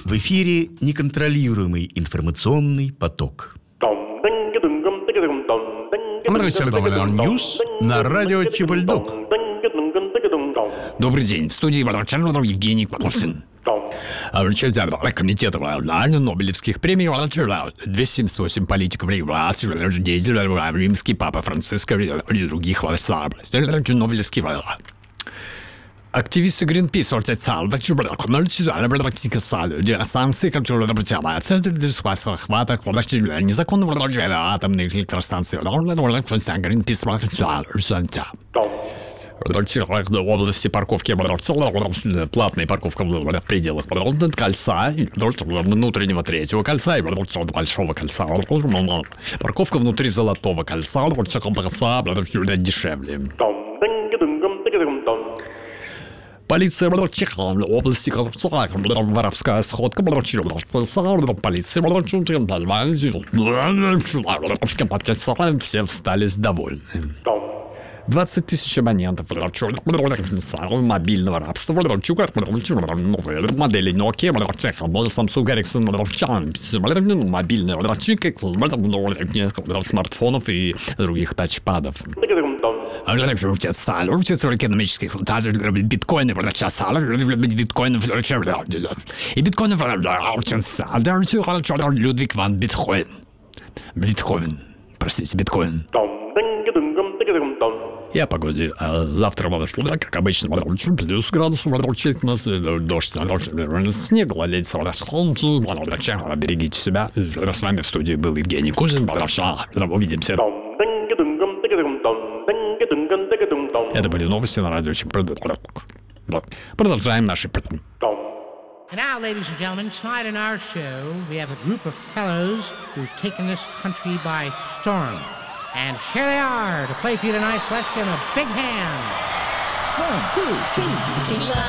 В эфире неконтролируемый информационный поток. Ньюс на радио Чебальдок. Добрый день. В студии Евгений Павловин. Комитет Нобелевских премий 278 политиков, деятелей, римский папа Франциск и других Нобелевских. Активисты Greenpeace санкции, которые притягиваются захвата незаконного атомной электростанции. Области парковки, платная парковка в пределах кольца, внутреннего третьего кольца и большого кольца. Парковка внутри золотого кольца дешевле. Полиция области воровская сходка. Полиция все остались довольны. 20 тысяч абонентов мобильного рабства, модели Nokia, Samsung, Ericsson, мобильные смартфонов и других тачпадов. Экономических биткоины, и биткоинов Людвиг ван Бетховен. Простите, биткоин. И о погоде. Завтра, как обычно, плюс градусов, дождь, снег, гололедец, берегите себя. С вами в студии был Евгений Кузин. Увидимся. Это были новости на радио Чебальдок. Продолжаем наши... And now, ladies and gentlemen, tonight in our show, we have a group of fellows who've taken this country by storm. And here they are to play for you tonight, so let's give them a big hand. 1, 2, 3.